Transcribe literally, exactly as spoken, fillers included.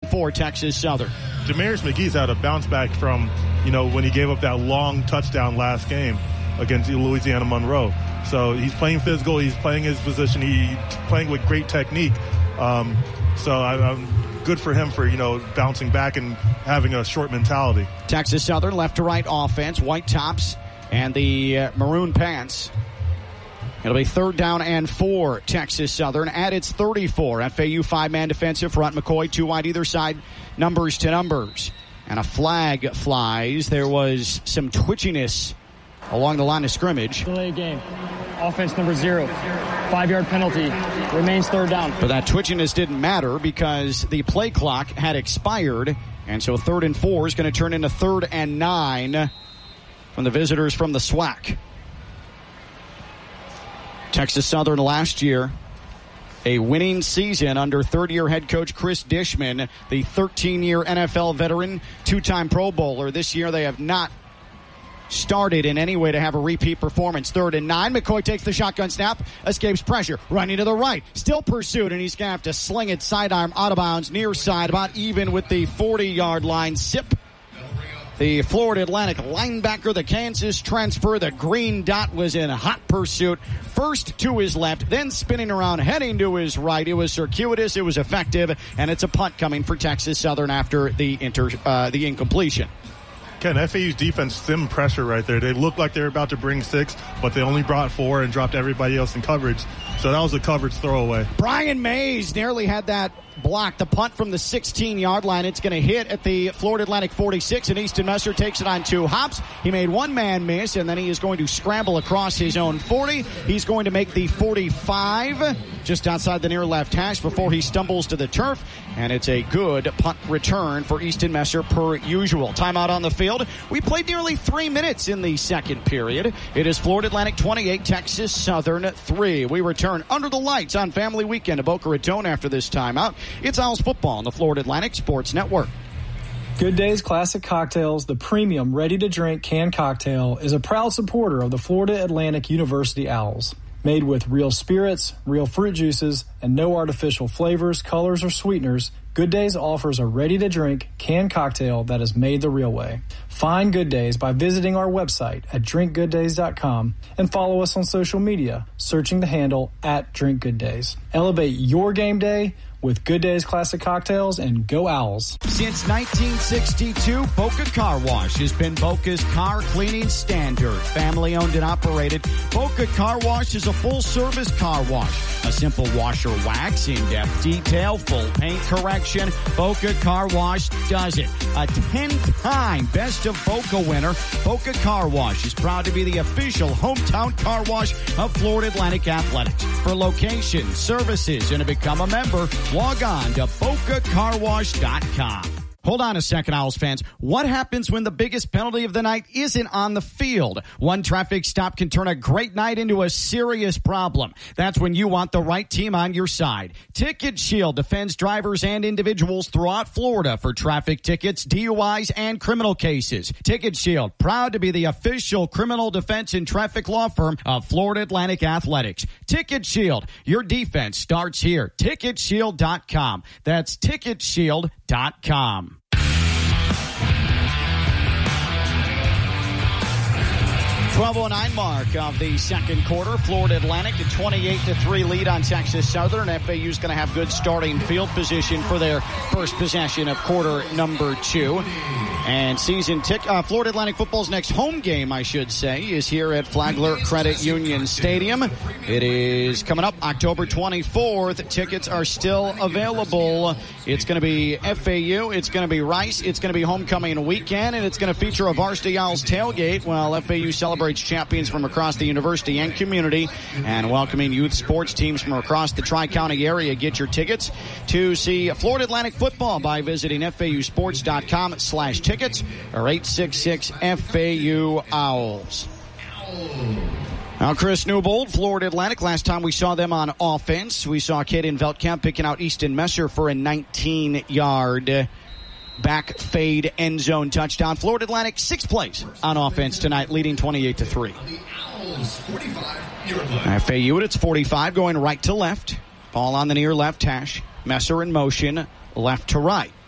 for Texas Southern. Demarius McGee's had a bounce back from, you know, when he gave up that long touchdown last game against Louisiana Monroe. So he's playing physical. He's playing his position. He's playing with great technique. Um, so I, I'm good for him for, you know, bouncing back and having a short mentality. Texas Southern left to right offense, white tops and the uh, maroon pants. It'll be third down and four, Texas Southern at its thirty-four. F A U five-man defensive front. McCoy two wide either side, numbers to numbers. And a flag flies. There was some twitchiness along the line of scrimmage. Delay game. Offense number zero. Five-yard penalty. Remains third down. But that twitchiness didn't matter because the play clock had expired. And so third and four is going to turn into third and nine from the visitors from the SWAC. Texas Southern last year, a winning season under third-year head coach Chris Dishman, the thirteen-year N F L veteran, two-time Pro Bowler. This year they have not started in any way to have a repeat performance. Third and nine. McCoy takes the shotgun snap, escapes pressure, running to the right, still pursued, and he's going to have to sling it sidearm out of bounds, near side, about even with the forty-yard line. Sip, the Florida Atlantic linebacker, the Kansas transfer, the green dot, was in hot pursuit. First to his left, then spinning around, heading to his right. It was circuitous, it was effective, and it's a punt coming for Texas Southern after the inter, uh, the incompletion. Ken, F A U's defense stemmed pressure right there. They looked like they were about to bring six, but they only brought four and dropped everybody else in coverage. So that was a coverage throwaway. Brian Mays nearly had that blocked. The punt from the sixteen-yard line. It's going to hit at the Florida Atlantic forty-six, and Easton Messer takes it on two hops. He made one man miss, and then he is going to scramble across his own forty. He's going to make the forty-five, just outside the near left hash before he stumbles to the turf, and it's a good punt return for Easton Messer per usual. Timeout on the field. We played nearly three minutes in the second period. It is Florida Atlantic twenty-eight, Texas Southern three. We return under the lights on Family Weekend at Boca Raton after this timeout. It's Owls football on the Florida Atlantic Sports Network. Good Days Classic Cocktails, the premium ready-to-drink canned cocktail, is a proud supporter of the Florida Atlantic University Owls. Made with real spirits, real fruit juices, and no artificial flavors, colors, or sweeteners, Good Days offers a ready-to-drink canned cocktail that is made the real way. Find Good Days by visiting our website at drink good days dot com and follow us on social media, searching the handle at Drink Good Days. Elevate your game day with Good Days Classic Cocktails, and go Owls. Since nineteen sixty-two, Boca Car Wash has been Boca's car cleaning standard. Family owned and operated, Boca Car Wash is a full-service car wash. A simple washer wax, in-depth detail, full paint correction. Boca Car Wash does it. A ten-time Best of Boca winner, Boca Car Wash is proud to be the official hometown car wash of Florida Atlantic Athletics. For locations, services, and to become a member, log on to boca car wash dot com. Hold on a second, Owls fans. What happens when the biggest penalty of the night isn't on the field? One traffic stop can turn a great night into a serious problem. That's when you want the right team on your side. Ticket Shield defends drivers and individuals throughout Florida for traffic tickets, D U Is, and criminal cases. Ticket Shield, proud to be the official criminal defense and traffic law firm of Florida Atlantic Athletics. Ticket Shield, your defense starts here. ticket shield dot com. That's ticket shield dot com. twelve oh nine mark of the second quarter. Florida Atlantic a twenty-eight to three lead on Texas Southern. F A U's going to have good starting field position for their first possession of quarter number two. And season tick, uh, Florida Atlantic football's next home game, I should say, is here at Flagler Credit Union Stadium. It is coming up October twenty-fourth. Tickets are still available. It's going to be F A U, it's going to be Rice, it's going to be homecoming weekend, and it's going to feature a Varsity Owls tailgate while F A U celebrates champions from across the university and community, and welcoming youth sports teams from across the Tri-County area. Get your tickets to see Florida Atlantic football by visiting F A U sports dot com slash tickets or eight six six F A U Owls. Now, Chris Newbold, Florida Atlantic. Last time we saw them on offense, we saw Caden Veldkamp picking out Easton Messer for a nineteen-yard back fade end zone touchdown. Florida Atlantic, six plays on offense tonight, leading twenty-eight to three. F A U at its forty-five, going right to left. Ball on the near left hash. Messer in motion, left to right.